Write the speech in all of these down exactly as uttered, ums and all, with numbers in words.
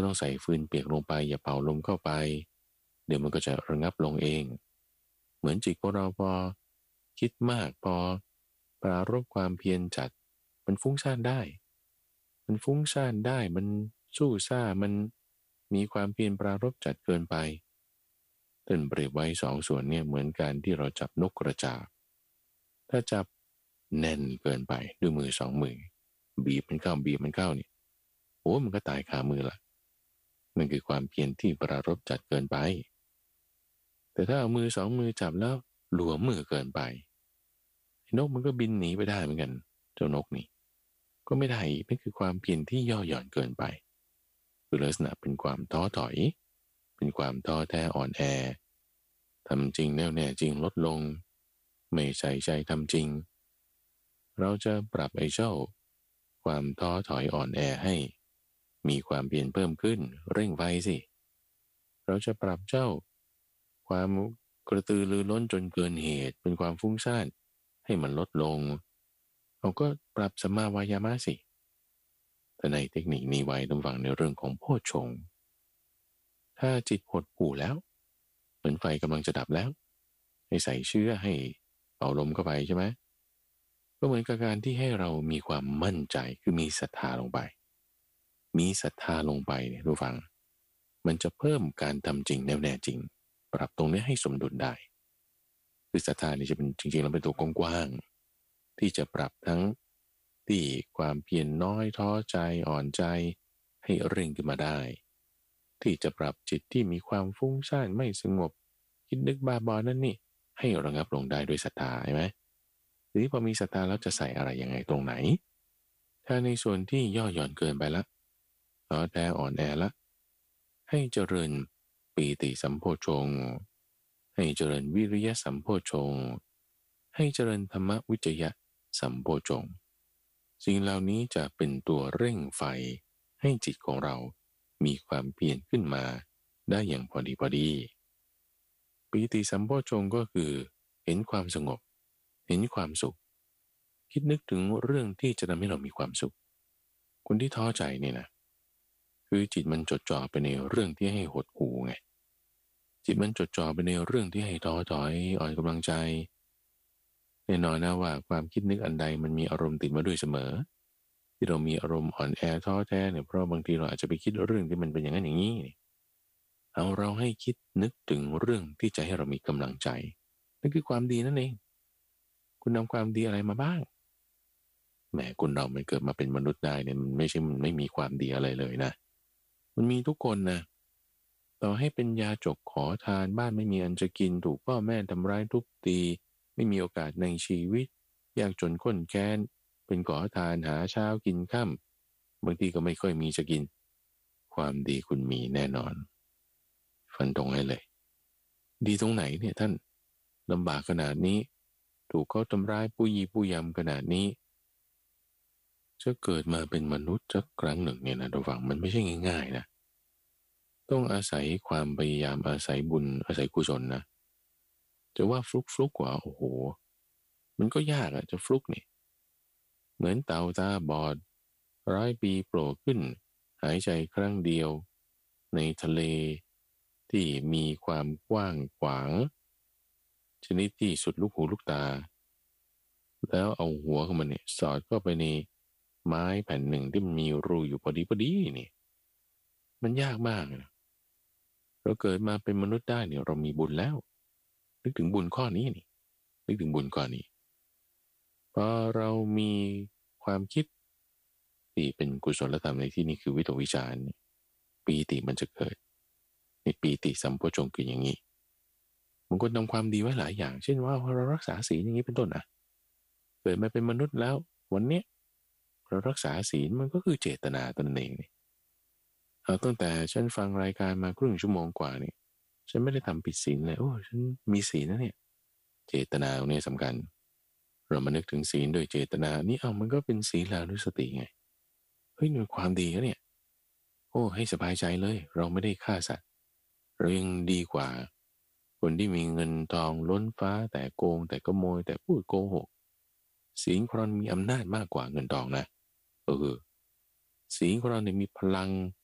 ต้องใส่ฟืนเปียกลงไปอย่าเป่าลมเข้าไปเดี๋ยวมันก็จะระงับลงเองเหมือนจิตของเราพอคิดมากพอปรารภความเพียรจัดมันฟุ้งซ่านได้มันฟุ้งซ่านได้มันสู้ซ่ามันมีความเพียรปรารภจัดเกินไปต้นเปรียบไว้สองส่วนเนี่ยเหมือนการที่เราจับนกกระจาบถ้าจับแน่นเกินไปด้วยมือสองมือบีบมันเข้าบีบมันเข้าเนี่ยโอ้มันก็ตายคามือละนั่นคือความเพียรที่ปรารภจัดเกินไปแต่ถ้าเอามือสองมือจับแล้วหลวมมือเกินไปนกมันก็บินหนีไปได้เหมือนกันเจ้านกนี่ก็ไม่ได้นั่นคือความเพียรที่ย่อหย่อนเกินไปคือลักษณะเป็นความท้อถอยเป็นความท้อแท้อ่อนแอทำจริงแน่วแน่จริงลดลงไม่ใส่ใจทำจริงเราจะปรับไอ้เจ้าความท้อถอยอ่อนแอให้มีความเพียรเพิ่มขึ้นเร่งไฟสิเราจะปรับเจ้าความกระตือรือร้นจนเกินเหตุเป็นความฟุ้งซ่านให้มันลดลงเราก็ปรับสัมมาวายามะสิแต่ในเทคนิคนี้ไว้ต้องฟังในเรื่องของโพชฌงค์ถ้าจิตหดหู่แล้วเหมือนไฟกำลังจะดับแล้วให้ใส่เชื้อให้เป่าลมเข้าไปใช่ไหมก็เหมือนกับการที่ให้เรามีความมั่นใจคือมีศรัทธาลงไปมีศรัทธาลงไปเนี่ยรู้ฟังมันจะเพิ่มการทำจริงแน่วแน่จริงปรับตรงนี้ให้สมดุลได้คือศรัทธานี่จะเป็นจริงๆแล้วเป็นตัวกว้างๆที่จะปรับทั้งที่ความเพียรน้อยท้อใจอ่อนใจให้เร่งขึ้นมาได้ที่จะปรับจิตที่มีความฟุ้งซ่านไม่สงบคิดนึกบ้าบอนั่นนี่ให้ระงับลงได้ด้วยศรัทธาใช่ไหมทีนี้พอมีศรัทธาแล้วจะใส่อะไรยังไงตรงไหนถ้าในส่วนที่ย่อหย่อนเกินไปละท้อแท้อ่อนแอละให้เจริญปีติสัมโพชฌงค์ให้เจริญวิริยะสัมโพชฌงค์ให้เจริญธรรมวิจยะสัมโพชฌงค์สิ่งเหล่านี้จะเป็นตัวเร่งไฟให้จิตของเรามีความเพียรขึ้นมาได้อย่างพอดีพอดีปีติสัมโพชฌงค์ก็คือเห็นความสงบเห็นความสุขคิดนึกถึงเรื่องที่จะทำให้เรามีความสุขคนที่ท้อใจเนี่ยนะคือจิตมันจดจ่อไปในเรื่องที่ให้หดหู่ไงจิตมันจดจ่อไปในเรื่องที่ให้ท้อถอยอ่อนกำลังใจแน่นอนนะว่าความคิดนึกอันใดมันมีอารมณ์ติดมาด้วยเสมอที่เรามีอารมณ์อ่อนแอท้อแท้เนี่ยเพราะบางทีเราอาจจะไปคิดเรื่องที่มันเป็นอย่างนั้นอย่างนี้เอาเราให้คิดนึกถึงเรื่องที่จะให้เรามีกำลังใจนั่นคือความดีนั่นเองคุณนำความดีอะไรมาบ้างแหมคุณเรามันเกิดมาเป็นมนุษย์ได้เนี่ยมันไม่ใช่มันไม่มีความดีอะไรเลยนะมันมีทุกคนนะต่อให้เป็นยาจกขอทานบ้านไม่มีอันจะกินถูกพ่อแม่ทำร้ายทุบตีไม่มีโอกาสในชีวิตยากจนข้นแค้นเป็นขอทานหาเช้ากินค่ำบางทีก็ไม่ค่อยมีจะกินความดีคุณมีแน่นอนฟันธงให้เลยดีตรงไหนเนี่ยท่านลำบากขนาดนี้ถูกเขาทำร้ายปุยปุยยำขนาดนี้จะเกิดมาเป็นมนุษย์สักครั้งหนึ่งเนี่ยนะระวังมันไม่ใช่ง่ายๆนะต้องอาศัยความพยายามอาศัยบุญอาศัยกุศลนะจะว่าฟลุกฟลุกกว่าโอ้โหมันก็ยากอะจะฟลุกนี่เหมือนเต่าตาบอดร้อยปีโผล่ขึ้นหายใจครั้งเดียวในทะเลที่มีความกว้างขวางชนิดที่สุดลูกหูลูกตาแล้วเอาหัวของมันเนี่ยสอดเข้าไปในไม้แผ่นหนึ่งที่มันมีรูอยู่พอดีพอดีนี่มันยากมากนะเราเกิดมาเป็นมนุษย์ได้เนี่ยเรามีบุญแล้วนึกถึงบุญข้อนี้นี่นึกถึงบุญข้อนี้พอเรามีความคิดที่เป็นกุศลธรรมในที่นี้คือวิตกวิจารณ์ปีติมันจะเกิดในปีติสัมโพชฌงค์คืออย่างนี้บางคนทำความดีไว้หลายอย่างเช่นว่าเรารักษาศีลอย่างนี้เป็นต้นนะเกิดมาเป็นมนุษย์แล้ววันเนี้ยเรารักษาศีลมันก็คือเจตนาตนเองนี่เอาตั้งแต่ฉันฟังรายการมาครึ่งชั่วโมงกว่านี่ฉันไม่ได้ทำผิดศีลเลยโอ้ฉันมีศีลนะเนี่ยเจตนาตรงนี้สำคัญเรามานึกถึงศีลโดยเจตนานี่เอามันก็เป็นศีลานุสติไงเฮ้ยมันความดีนะเนี่ยโอ้ให้สบายใจเลยเราไม่ได้ฆ่าสัตว์เรายังดีกว่าคนที่มีเงินทองล้นฟ้าแต่โกงแต่ขโมยแต่พูดโกหกศีลของเรามีอำนาจมากกว่าเงินทองนะเออศีลของเราเนี่ยมีพลัง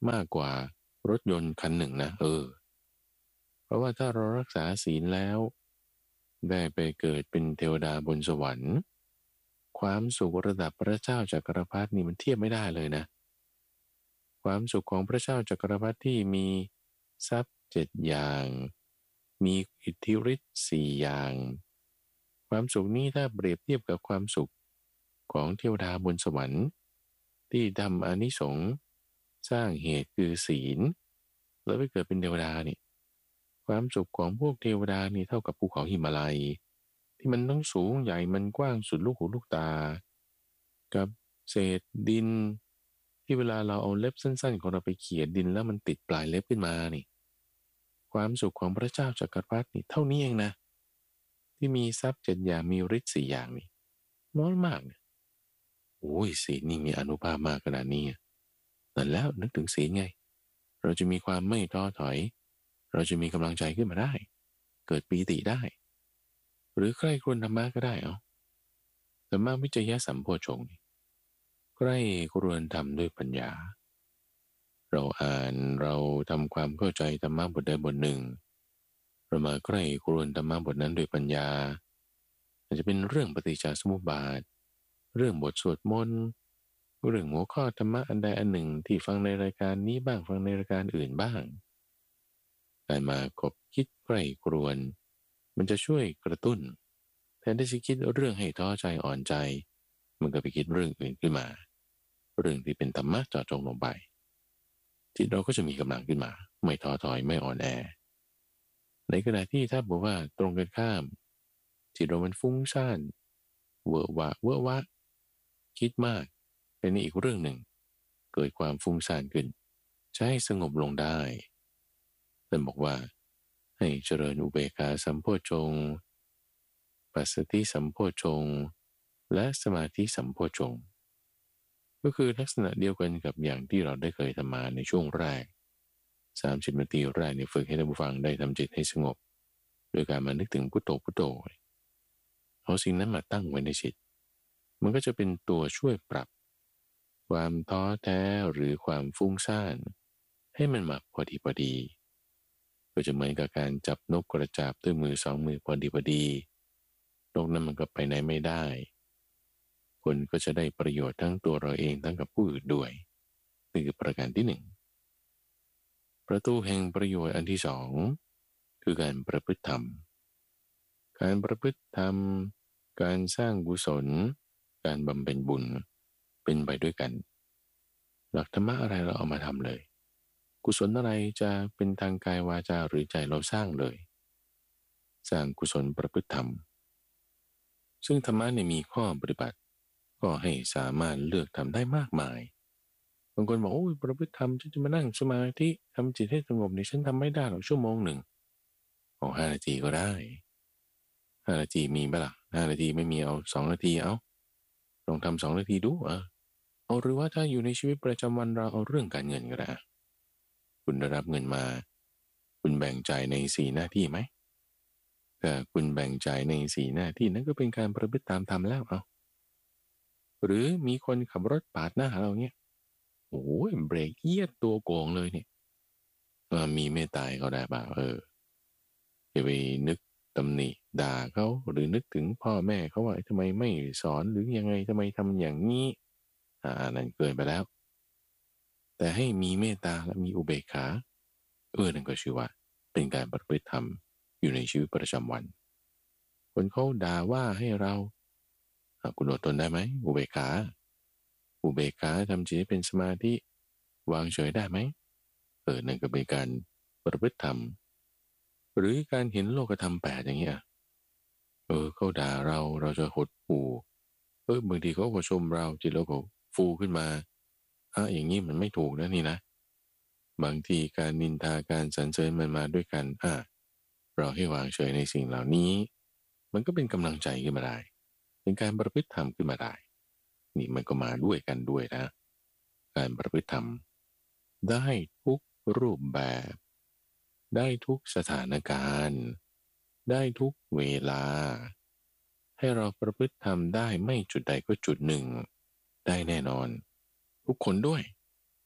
มากกว่ารถยนต์คันหนึ่งนะเออเพราะว่าถ้าเรารักษาศีลแล้วได้ไปเกิดเป็นเทวดาบนสวรรค์ความสุขระดับพระเจ้าจักรพรรดินี่มันเทียบไม่ได้เลยนะความสุขของพระเจ้าจักรพรรดิที่มีทรัพย์เจ็ดอย่างมีอิทธิฤทธิ์สี่อย่างความสุขนี้ถ้าเปรียบเทียบกับความสุขของเทวดาบนสวรรค์ที่ทำอานิสงส์สร้างเหตุคือศีลแล้วไปเกิดเป็นเทวดานี่ความสุขของพวกเทวดานี่เท่ากับภูเขาหิมาลัยที่มันต้องสูงใหญ่มันกว้างสุดลูกหูลูกตากับเศษดินที่เวลาเราเอาเล็บสั้นๆของเราไปเขี่ยดินแล้วมันติดปลายเล็บขึ้นมานี่ความสุขของพระเจ้าจักรพรรดินี่เท่านี้เองนะที่มีทรัพย์เจ็ดอย่างมีฤทธิ์สี่อย่างนี่น้อยมากเนี่ยโอ้ยศีลนี่มีอานุภาพมากขนาดนี้นั่นแล้วนึกถึงศีลไงเราจะมีความไม่ท้อถอยเราจะมีกำลังใจขึ้นมาได้เกิดปีติได้หรือใครควรธรรมะก็ได้เอาธรรมะวิจยะสัมโพชฌงค์ใครควรทำด้วยปัญญาเราอ่านเราทำความเข้าใจธรรมะบทใดบทหนึ่งเรามาใครควรธรรมะบทนั้นด้วยปัญญาอาจจะเป็นเรื่องปฏิจจสมุปบาทเรื่องบทสวดมนต์เรื่องหัวข้อธรรมะอันใดอันหนึ่งที่ฟังในรายการนี้บ้างฟังในรายการอื่นบ้างการมาคบคิดใคร่ครวญมันจะช่วยกระตุ้นแทนที่จะคิดเรื่องให้ท้อใจอ่อนใจมันก็ไปคิดเรื่องอื่นขึ้นมาเรื่องที่เป็นธรรมะเจาะจงลงไปจิตเราก็จะมีกำลังขึ้นมาไม่ท้อถอยไม่อ่อนแอในขณะที่ถ้าบอกว่าตรงกันข้ามจิตเรามันฟุ้งซ่านเวอะวะเวอะวะคิดมากเป็นอีกเรื่องหนึ่งเกิดความฟุ้งซ่านขึ้นจะให้สงบลงได้ท่านบอกว่าให้เจริญอุเบกขาสัมโพชฌงค์ปัสสติสัมโพชฌงค์และสมาธิสัมโพชฌงค์ก็คือลักษณะเดียวกันกับอย่างที่เราได้เคยทำมาในช่วงแรกสามสิบนาทีแรกเนี่ยฝึกให้ท่านผู้ฟังได้ทำจิตให้สงบโดยการมานึกถึงพุทโธพุทโธเอาสิ่งนั้นมาตั้งไว้ในจิตมันก็จะเป็นตัวช่วยปรับความท้อแท้หรือความฟุ้งซ่านให้มันมาพอดีพอดีก็จะเหมือนกับการจับนกกระจาบด้วยมือสองมือพอดีพอดีนกนั้นมันก็ไปไหนไม่ได้คนก็จะได้ประโยชน์ทั้งตัวเราเองทั้งกับผู้อื่นด้วยนี่คือประการที่หนึ่งประตูแห่งประโยชน์อันที่สองคือการประพฤติธรรมการประพฤติธรรมการสร้างกุศลการบำเพ็ญบุญเป็นไปด้วยกันหลักธรรมะอะไรเราเอามาทำเลยกุศลอะไรจะเป็นทางกายวาจาหรือใจเราสร้างเลยสร้างกุศลประพฤติธรรมซึ่งธรรมะเนี่ยมีข้อปฏิบัติก็ให้สามารถเลือกทำได้มากมายบางคนบอกโอ้ยประพฤติธรรมฉันจะมานั่งสมาธิทำจิตให้สงบนี่ฉันทำไม่ได้หรอกชั่วโมงหนึ่งเอาห้านาทีก็ได้ห้านาทีมีปะล่ะห้านาทีไม่มีเอาสองนาทีเอาลองทำสองนาทีดูเออเอาหรือว่าถ้าอยู่ในชีวิตประจำวันเราเอาเรื่องการเงินก็ได้คุณได้รับเงินมาคุณแบ่งจ่ายในสี่หน้าที่ไหมถ้าคุณแบ่งจ่ายในสี่หน้าที่นั่นก็เป็นการประพฤติตามธรรมแล้วเอาหรือมีคนขับรถปาดหน้าเราเงี้ยโอ้ยเบรกเอียดตัวโกงเลยเนี่ยมีเมตตาเขาได้ป่ะเอออย่าไปนึกตำหนิด่าเขาหรือนึกถึงพ่อแม่เขาว่าทำไมไม่สอนหรือยังไงทำไมทำอย่างนี้อ่านั่นเกินไปแล้วแต่ให้มีเมตตาและมีอุเบกขาเออนั่นก็ชื่อว่าเป็นการประพฤติธรรมอยู่ในชีวิตประจำวันคนเขาด่าว่าให้เราคุณอดทนได้ไหมอุเบกขาอุเบกขาทำจิตให้เป็นสมาธิวางเฉยได้ไหมเออนั่นก็เป็นการประพฤติธรรมหรือการเห็นโลกธรรมแปดอย่างเงี้ยเออเขาด่าเราเราจะหดหู่เออบางทีเขาก็ชมเราจิตเราก็ฟูขึ้นมาอ่ะอย่างนี้มันไม่ถูกนะนี่นะบางทีการนินทาการสรรเสริญมันมาด้วยกันอ่ะเราให้วางเฉยในสิ่งเหล่านี้มันก็เป็นกำลังใจขึ้นมาได้เป็นการประพฤติธรรมขึ้นมาได้นี่มันก็มาด้วยกันด้วยนะการประพฤติธรรมได้ทุกรูปแบบได้ทุกสถานการณ์ได้ทุกเวลาให้เราประพฤติธรรมได้ไม่จุดใดก็จุดหนึ่งได้แน่นอนทุกคนด้วย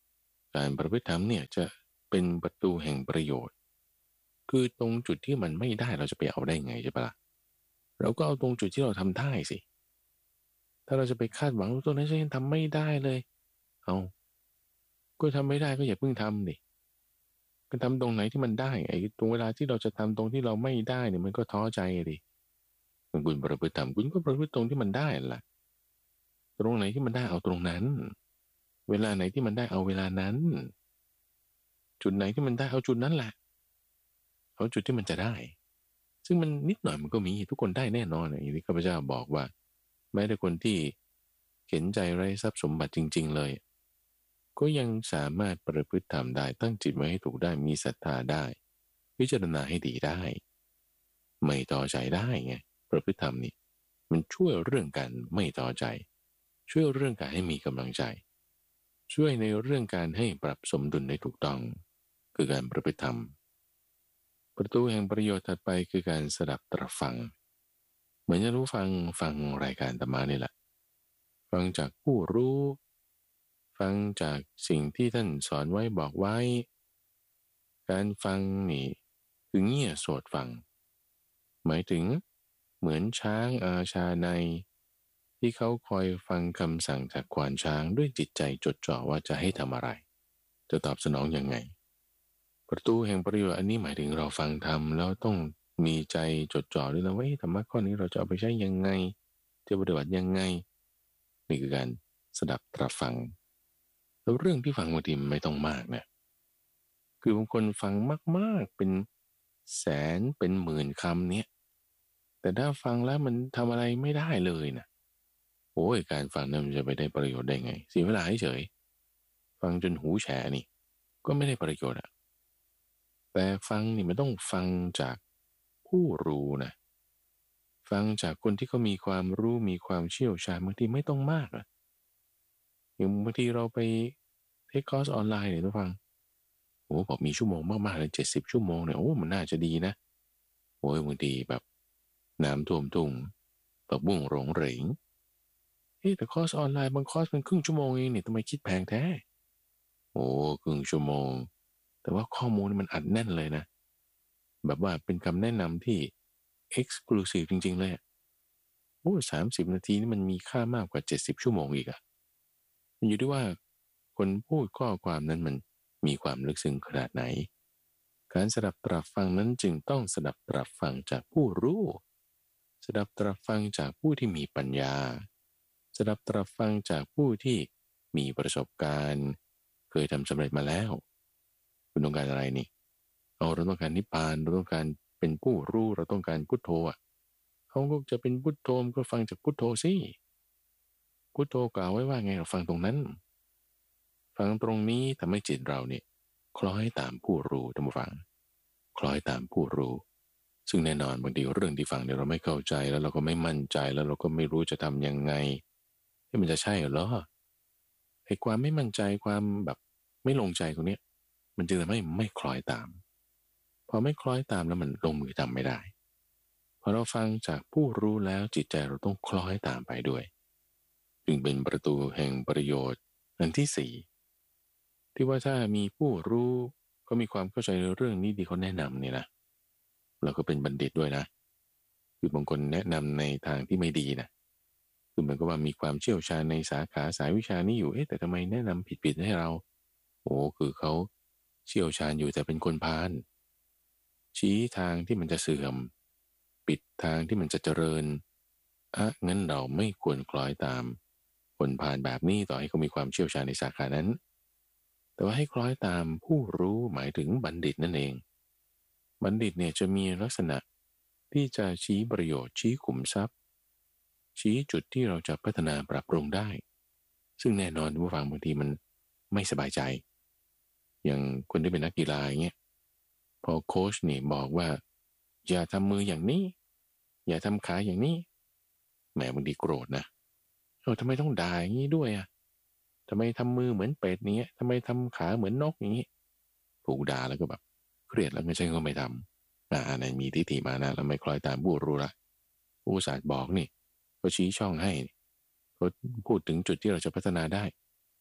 การประพฤติธรรมเนี่ยจะเป็นประตูแห่งประโยชน์คือตรงจุดที่มันไม่ได้เราจะไปเอาได้ไงใช่ปะล่ะเราก็เอาตรงจุดที่เราทำได้สิถ้าเราจะไปคาดหวังว่าตัวนั้นฉันยังทำไม่ได้เลยเอาก็ทำไม่ได้ก็อย่าเพิ่งทำดิก็ทำตรงไหนที่มันได้ไอ้ตรงเวลาที่เราจะทำตรงที่เราไม่ได้เนี่ยมันก็ท้อใจดิคุณประพฤติธรรมคุณก็ประพฤติตรงที่มันได้แหละตรงไหนที่มันได้เอาตรงนั้นเวลาไหนที่มันได้เอาเวลานั้นจุดไหนที่มันได้เอาจุดนั้นแหละเอาจุดที่มันจะได้ซึ่งมันนิดหน่อยมันก็มีทุกคนได้แน่นอนอย่างที่ข้าพเจ้าบอกว่าแม้แต่คนที่เข็นใจไร้ทรัพย์สมบัติจริงๆเลยก็ยังสามารถประพฤติธรรมได้ตั้งจิตไว้ให้ถูกได้มีศรัทธาได้พิจารณาให้ดีได้ไม่ต่อใจได้ไงประพฤติธรรมนี่มันช่วยเรื่องการไม่ต่อใจช่วยเรื่องการให้มีกำลังใจช่วยในเรื่องการให้ปรับสมดุลได้ถูกต้องคือการประพฤติธรรมประตูแห่งประโยชน์ถัดไปคือการสดับตรับฟังเหมือนจะรู้ฟังฟังรายการธรรมะนี่แหละฟังจากผู้รู้ฟังจากสิ่งที่ท่านสอนไว้บอกไว้การฟังนี่คือเงี่ยโสดฟังหมายถึงเหมือนช้างอาชาในที่เขาคอยฟังคำสั่งจากควานช้างด้วยจิตใจจดจ่อว่าจะให้ทำอะไรจะตอบสนองยังไงประตูแห่งประโยชน์อันนี้หมายถึงเราฟังธรรมแล้วต้องมีใจจดจ่อด้วยนะว่าธรรมะข้อนี้เราจะเอาไปใช้ยังไงจะปฏิบัติยังไงนี่คือการสดับตรับฟังแล้วเรื่องที่ฟังบางทีมันไม่ต้องมากนะคือบางคนฟังมากๆเป็นแสนเป็นหมื่นคำเนี่ยแต่ถ้าฟังแล้วมันทำอะไรไม่ได้เลยนะโอ้ยการฟังนั้นมันจะไปได้ประโยชน์ได้ไงเสียเวลาเฉยฟังจนหูแฉะนี่ก็ไม่ได้ประโยชน์อะแต่ฟังนี่มันต้องฟังจากผู้รู้นะฟังจากคนที่เขามีความรู้มีความเชี่ยวชาญบางทีไม่ต้องมากอะอย่างบางทีเราไปเทคคอร์สออนไลน์เนี่ยทุกฟังโอ้บอกมีชั่วโมงมากๆเลยเจ็ดสิบชั่วโมงเนี่ยโอ้มันน่าจะดีนะโอ้ยบางทีแบบน้ำท่วมทุ่งปักบุ้งโรงเหรงเฮ้แต่คอร์สออนไลน์บางคอร์สเป็นครึ่งชั่วโมงเองเนี่ยทำไมคิดแพงแท้โอ้ครึ่งชั่วโมงแต่ว่าข้อมูลมันอัดแน่นเลยนะแบบว่าเป็นคำแนะนำที่ exclusive จริงๆเลยโอ้สามสิบนาทีนี่มันมีค่ามากกว่าเจ็ดสิบชั่วโมงอีกอะมันอยู่ที่ว่าคนพูดข้อความนั้นมันมีความลึกซึ้งขนาดไหนการสดับตรับฟังนั้นจึงต้องสดับตรับฟังจากผู้รู้สดับตรับฟังจากผู้ที่มีปัญญาสดับตรับฟังจากผู้ที่มีประสบการณ์เคยทำสำเร็จมาแล้วคุณต้องการอะไรนี่เอาเราต้องการนิพพานเราต้องการเป็นผู้รู้เราต้องการพุทโธอ่ะเขาก็จะเป็นพุทโธก็ฟังจากพุทโธสิพุทโธกล่าวไว้ว่าไงเราฟังตรงนั้นฟังตรงนี้ทำให้จิตเราเนี่ยคล้อยตามผู้รู้ท่านผู้ฟังคล้อยตามผู้รู้ซึ่งแน่นอนบางทีเรื่องที่ฟังเนี่ยเราไม่เข้าใจแล้วเราก็ไม่มั่นใจแล้วเราก็ไม่รู้จะทำยังไงที่มันจะใช่เหรอไอ้ความไม่มั่นใจความแบบไม่ลงใจตรงเนี้ยมันจึงทำให้ไม่คล้อยตามพอไม่คล้อยตามแล้วมันลงมือทำไม่ได้พอเราฟังจากผู้รู้แล้วจิตใจเราต้องคล้อยตามไปด้วยจึงเป็นประตูแห่งประโยชน์อันที่สี่ที่ว่าถ้ามีผู้รู้ก็มีความเข้าใจในเรื่องนี้ดีเขาแนะนำเนี่ยนะเราก็เป็นบัณฑิตด้วยนะคือบางคนแนะนำในทางที่ไม่ดีนะคือเหมือนกับว่ามีความเชี่ยวชาญในสาขาสายวิชานี้อยู่เอ๊ะแต่ทำไมแนะนำผิดๆให้เราโอ้คือเขาเชี่ยวชาญอยู่แต่เป็นคนพาลชี้ทางที่มันจะเสื่อมปิดทางที่มันจะเจริญอ่ะงั้นเราไม่ควรคล้อยตามคนพาลแบบนี้ต่อให้เขามีความเชี่ยวชาญในสาขานั้นแต่ว่าให้คล้อยตามผู้รู้หมายถึงบัณฑิตนั่นเองบัณฑิตเนี่ยจะมีลักษณะที่จะชี้ประโยชน์ชี้ขุมทรัพย์ชี้จุดที่เราจะพัฒนาปรับปรุงได้ซึ่งแน่นอนผู้ฟังบางทีมันไม่สบายใจอย่างคนที่เป็นนักกีฬาอย่างเงี้ยพอโค้ชนี่บอกว่าอย่าทำมืออย่างนี้อย่าทำขาอย่างนี้แหมบางทีโกรธนะเออทำไมต้องด่าอย่างนี้ด้วยอ่ะทำไมทำมือเหมือนเป็ดเนี้ยทำไมทำขาเหมือนนกอย่างนี้ถูกด่าแล้วก็แบบเครียดแล้วไม่ใช่ก็ไม่ทำอ่าในมีทิฏฐิมานะแล้วไม่คล้อยตามผู้รู้ละผู้ศาสตร์บอกนี่ก็ชี้ช่องให้เขาพูดถึงจุดที่เราจะพัฒนาได้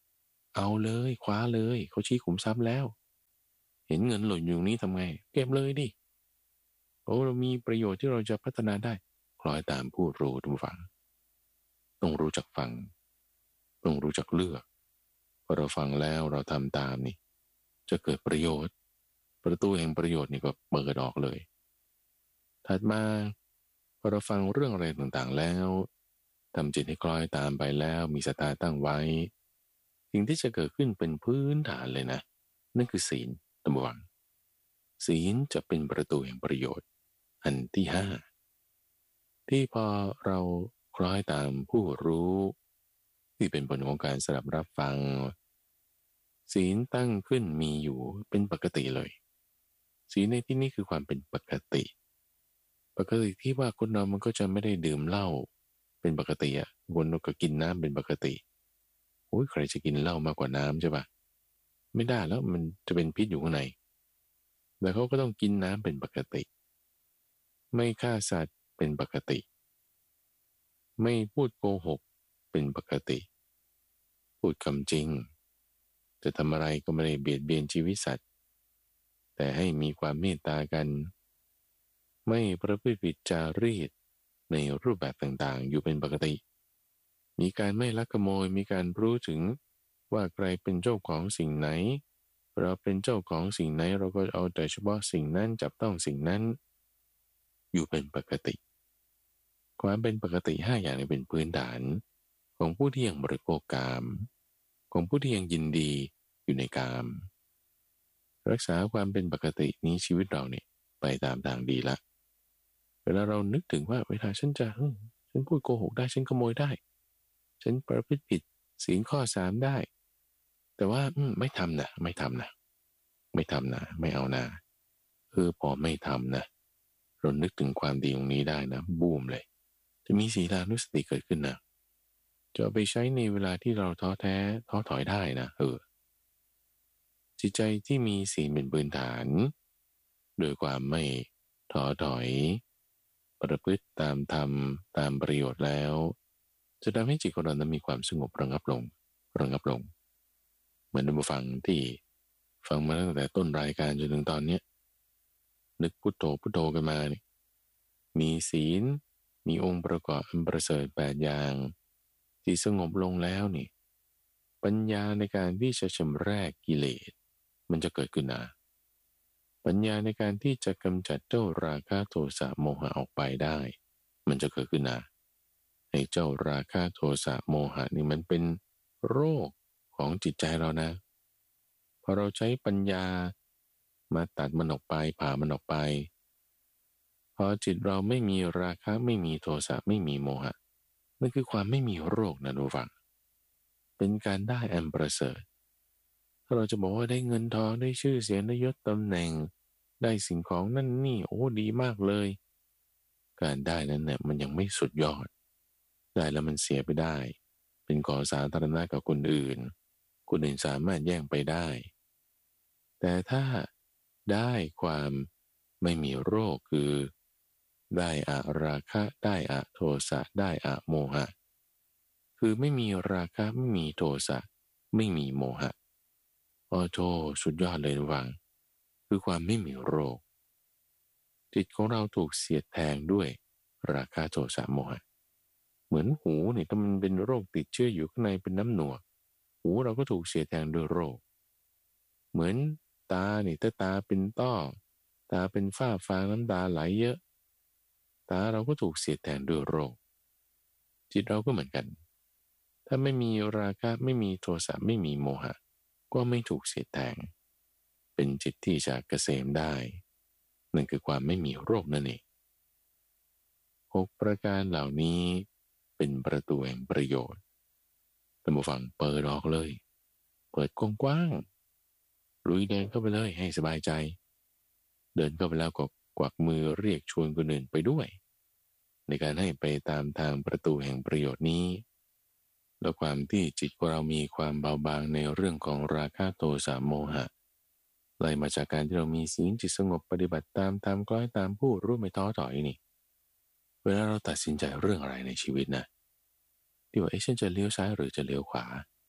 เอาเลยคว้าเลยเขาชี้ขุมทรัพย์แล้วเห็นเงินหล่นอยู่นี้ทำไงเก็บเลยดิโอ้เรามีประโยชน์ที่เราจะพัฒนาได้คล้อยตามผู้รู้ทุกฝังต้องรู้จักฟังต้องรู้จักเลือกพอเราฟังแล้วเราทำตามนี่จะเกิดประโยชน์ประตูแห่งประโยชน์นี่ก็เปิดออกเลยถัดมาพอเราฟังเรื่องอะไรต่างๆแล้วทำจิตให้คล้อยตามไปแล้วมีสตาตั้งไว้สิ่งที่จะเกิดขึ้นเป็นพื้นฐานเลยนะนั่นคือศีลตัมวังศีลจะเป็นประตูแห่งประโยชน์อันที่ห้าที่พอเราคล้อยตามผู้รู้ที่เป็นผลของการสดับรับฟังศีลตั้งขึ้นมีอยู่เป็นปกติเลยศีลในที่นี้คือความเป็นปกติปกติที่ว่าคนเรามันก็จะไม่ได้ดื่มเหล้าเป็นปกติอ่ะคนเราก็กินน้ำเป็นปกติโอ้ยใครจะกินเหล้ามากกว่าน้ำใช่ปะไม่ได้แล้วมันจะเป็นพิษอยู่ข้างในแต่เขาก็ต้องกินน้ำเป็นปกติไม่ฆ่าสัตว์เป็นปกติไม่พูดโกหกเป็นปกติพูดคำจริงจะทำอะไรก็ไม่ได้เบียดเบียนชีวิตสัตว์แต่ให้มีความเมตตากันไม่ประพฤติผิดจารีตในรูปแบบต่างๆอยู่เป็นปกติมีการไม่ลักขโมยมีการรู้ถึงว่าใครเป็นเจ้าของสิ่งไหนเราเป็นเจ้าของสิ่งไหนเราก็เอาแต่เฉพาะสิ่งนั้นจับต้องสิ่งนั้นอยู่เป็นปกติความเป็นปกติห้าอย่างนี้เป็นพื้นฐานของผู้ที่ยังบริโภคกามของผู้ที่ยังยินดีอยู่ในกามรักษาความเป็นปกตินี้ชีวิตเราเนี่ยไปตามทางดีละเวลาเรานึกถึงว่าเวลาฉันจะฉันพูดโกหกได้ฉันขโมยได้ฉันประพฤติผิดศีลข้อสามได้แต่ว่าไม่ทำนะไม่ทำนะไม่ทำนะไม่เอานะเออพอไม่ทำนะเรานึกถึงความดีตรงนี้ได้นะบูมเลยจะมีศีลานุสติเกิดขึ้นนะจะเอาไปใช้ในเวลาที่เราท้อแท้ท้อถอยได้นะเออจิตใจที่มีศีลเป็นพื้นฐานโดยความไม่ท้อถอยประพฤติตามธรรมตามประโยชน์แล้วจะทำให้จิตของเรานั้นมีความสงบระงับลงระงับลงเหมือนผู้ฟังที่ฟังมาตั้งแต่ต้นรายการจนถึงตอนนี้นึกพุทโธพุทโธกันมาเนี่ยมีศีลมีองค์ประกอบอันประเสริฐแปดอย่างที่สงบลงแล้วนี่ปัญญาในการที่จะชำระกิเลสมันจะเกิดขึ้นนะปัญญาในการที่จะกำจัดเจ้าราคะโทสะโมหะออกไปได้มันจะเกิดขึ้นนะไอ้เจ้าราคะโทสะโมหะนี่มันเป็นโรคของจิตใจเรานะพอเราใช้ปัญญามาตัดมันออกไปผ่ามันออกไปพอจิตเราไม่มีราคะไม่มีโทสะไม่มีโมหะนั่นคือความไม่มีโรคนะทุกฝังเป็นการได้อันประเสริฐถ้าเราจะบอกว่าได้เงินทองได้ชื่อเสียงได้ยศตำแหน่งได้สิ่งของนั่นนี่โอ้ดีมากเลยการได้นั้นเนี่ยมันยังไม่สุดยอดได้แล้วมันเสียไปได้เป็นของสาธารณะกับคนอื่นคนอื่นสามารถแย่งไปได้แต่ถ้าได้ความไม่มีโรคคือได้อะราคะได้อะโทสะได้อะโมหะคือไม่มีราคะไม่มีโทสะไม่มีโมหะโอ้โธสุดยอดเลยนะวังคือความไม่มีโรคจิตของเราถูกเสียดแทงด้วยราคะโทสะโมหะเหมือนหูนี่ถ้ามันเป็นโรคติดเชื้ออยู่ข้างในเป็นน้ำหนวกหูเราก็ถูกเสียดแทงด้วยโรคเหมือนตานี่ถ้าตาเป็นต้อตาเป็นฝ้าฟางน้ำตาไหลเยอะตาเราก็ถูกเสียดแทงด้วยโรคจิตเราก็เหมือนกันถ้าไม่มีราคะไม่มีโทสะไม่มีโมหะก็ไม่ถูกเสียดแทงเป็นจิตที่จะเกษมได้นั่นคือความไม่มีโรคนั่นเองหกประการเหล่านี้เป็นประตูแห่งประโยชน์ท่านผู้ฟังเปิดออกเลยเปิดกว้างๆลุยเดินเข้าไปเลยให้สบายใจเดินเข้าไปแล้วก็กวักมือเรียกชวนคนอื่นไปด้วยในการให้ไปตามทางประตูแห่งประโยชน์นี้แล้วความที่จิตของเรามีความเบาบางในเรื่องของราคะโทสะโมหะไล่มาจากการที่เรามีศีลจิตสงบปฏิบัติตามตามคล้อยตามผู้รู้ไม่ท้อถอยนี่เวลาเราตัดสินใจเรื่องอะไรในชีวิตนะที่ว่าเอ๊ะฉันจะเลี้ยวซ้ายหรือจะเลี้ยวขวา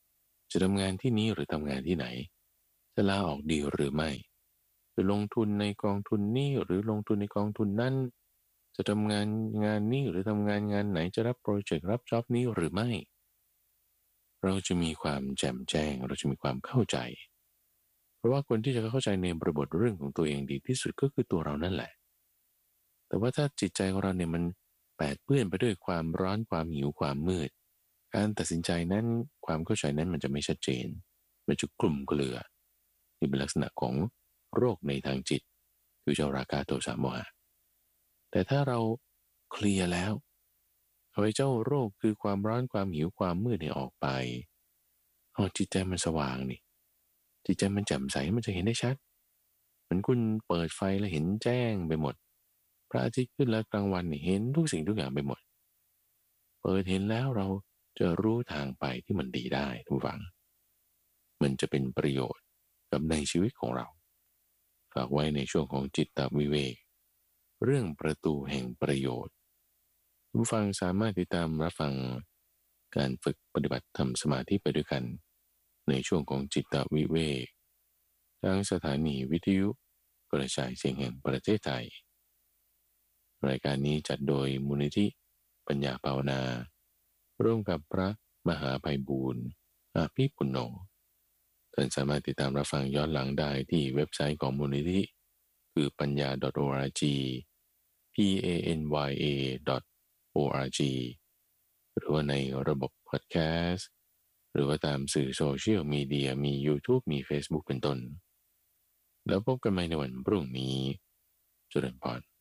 จะทำงานที่นี้หรือทำงานที่ไหนจะลาออกดีหรือไม่จะลงทุนในกองทุนนี้หรือลงทุนในกองทุนนั้นจะทำงานงานนี้หรือทำงานงานไหนจะรับโปรเจกต์รับจ็อบนี้หรือไม่เราจะมีความแจ่มแจ้งเราจะมีความเข้าใจเพราะว่าคนที่จะเข้าใจในบริบทเรื่องของตัวเองดีที่สุดก็คือตัวเรานั่นแหละแต่ว่าถ้าจิตใจของเราเนี่ยมันแปดเปื้อนไปด้วยความร้อนความหิวความมืดการตัดสินใจนั้นความเข้าใจนั้นมันจะไม่ชัดเจนมันจะกลุ่มเกลือนี่เป็นลักษณะของโรคในทางจิตคือเจ้าราคะโทสะโมหะแต่ถ้าเราเคลียร์แล้วเอาไอ้เจ้าโรคคือความร้อนความหิวความมืดเนี่ยออกไปเอาจิตใจมันสว่างนี่จิตใจมันแจ่มใสมันจะเห็นได้ชัดเหมือนคุณเปิดไฟแล้วเห็นแจ้งไปหมดพระอาทิตย์ขึ้นแล้วกลางวันนี่เห็นทุกสิ่งทุกอย่างไปหมดเปิดเห็นแล้วเราจะรู้ทางไปที่มันดีได้ทุกฝังมันจะเป็นประโยชน์กับในชีวิตของเราฝากไว้ในช่วงของจิตตวิเวกเรื่องประตูแห่งประโยชน์ผู้ฟังสามารถติดตามรับฟังการฝึกปฏิบัติทำสมาธิไปด้วยกันในช่วงของจิตตวิเวกทางสถานีวิทยุกระจายเสียงแห่งประเทศไทยรายการนี้จัดโดยมูลนิธิปัญญาภาวนาร่วมกับพระมหาไพบูลย์อาภิปุณโญท่านสามารถติดตามรับฟังย้อนหลังได้ที่เว็บไซต์ของมูลนิธิคือปัญญา .org p a n y a .org หรือว่าในระบบพอดแคสต์หรือว่าตามสื่อโซเชียลมีเดียมี YouTube มี Facebook เป็นต้นแล้วพบกันใหม่ในวันพรุ่งนี้เจริญพร